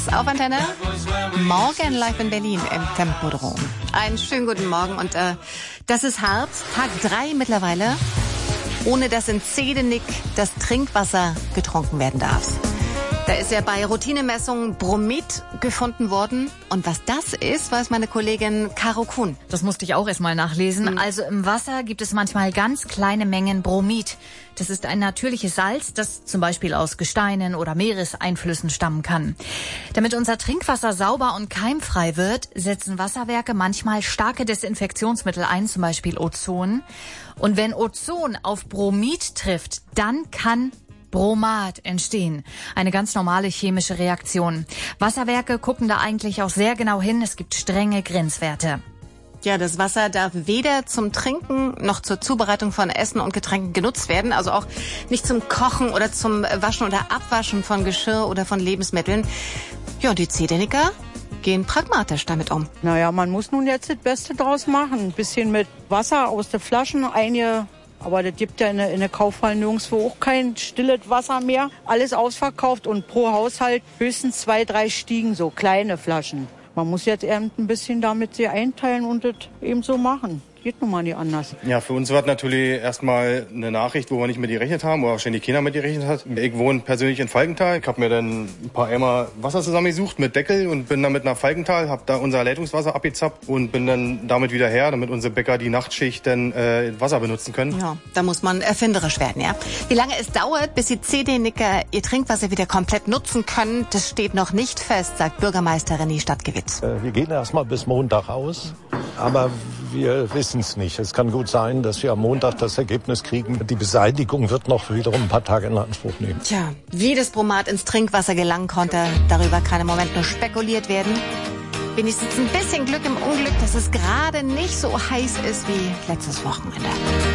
Plus auf Antenne. Morgen live in Berlin im Tempodrom. Einen schönen guten Morgen und das ist Herbst, Tag 3 mittlerweile, ohne dass in Zehdenick das Trinkwasser getrunken werden darf. Da ist ja bei Routinemessungen Bromid gefunden worden. Und was das ist, weiß meine Kollegin Caro Kuhn. Das musste ich auch erstmal nachlesen. Also im Wasser gibt es manchmal ganz kleine Mengen Bromid. Das ist ein natürliches Salz, das zum Beispiel aus Gesteinen oder Meereseinflüssen stammen kann. Damit unser Trinkwasser sauber und keimfrei wird, setzen Wasserwerke manchmal starke Desinfektionsmittel ein, zum Beispiel Ozon. Und wenn Ozon auf Bromid trifft, dann kann Bromat entstehen. Eine ganz normale chemische Reaktion. Wasserwerke gucken da eigentlich auch sehr genau hin. Es gibt strenge Grenzwerte. Ja, das Wasser darf weder zum Trinken noch zur Zubereitung von Essen und Getränken genutzt werden. Also auch nicht zum Kochen oder zum Waschen oder Abwaschen von Geschirr oder von Lebensmitteln. Ja, die Zedenicker gehen pragmatisch damit um. Naja, man muss nun jetzt das Beste draus machen. Ein bisschen mit Wasser aus den Flaschen, aber das gibt ja in der Kaufhalle nirgendwo auch kein stilles Wasser mehr. Alles ausverkauft und pro Haushalt höchstens 2, 3 Stiegen, so kleine Flaschen. Man muss jetzt eben ein bisschen damit sie einteilen und das eben so machen. Geht nun mal nicht anders. Ja, für uns war das natürlich erstmal eine Nachricht, wo wir nicht mit gerechnet haben, oder wahrscheinlich keiner mit gerechnet hat. Ich wohne persönlich in Falkenthal. Ich habe mir dann ein paar Eimer Wasser zusammengesucht mit Deckel und bin damit nach Falkenthal, habe da unser Leitungswasser abgezappt und bin dann damit wieder her, damit unsere Bäcker die Nachtschicht dann Wasser benutzen können. Ja, da muss man erfinderisch werden, ja. Wie lange es dauert, bis die Zedenicker ihr Trinkwasser wieder komplett nutzen können, das steht noch nicht fest, sagt Bürgermeister René Stadtgewitz. Wir gehen erstmal bis Montag aus, aber wir wissen es nicht. Es kann gut sein, dass wir am Montag das Ergebnis kriegen. Die Beseitigung wird noch wiederum ein paar Tage in Anspruch nehmen. Tja, wie das Bromat ins Trinkwasser gelangen konnte, darüber kann im Moment nur spekuliert werden. Wenigstens ein bisschen Glück im Unglück, dass es gerade nicht so heiß ist wie letztes Wochenende.